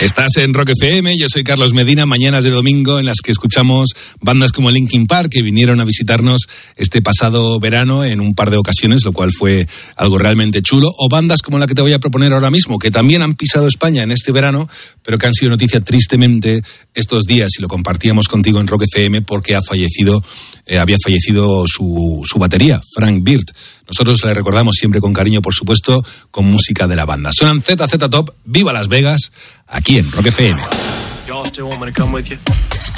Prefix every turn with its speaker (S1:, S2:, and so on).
S1: Estás en Rock FM, yo soy Carlos Medina, mañanas de domingo en las que escuchamos bandas como Linkin Park que vinieron a visitarnos este pasado verano en un par de ocasiones, lo cual fue algo realmente chulo, o bandas como la que te voy a proponer ahora mismo, que también han pisado España en este verano, pero que han sido noticia tristemente estos días, y lo compartíamos contigo en Rock FM porque había fallecido su batería, Frank Bird. Nosotros le recordamos siempre con cariño, por supuesto, con música de la banda. Suenan ZZ Top, Viva Las Vegas, aquí en Rock FM.
S2: Y'all still want me to come with you?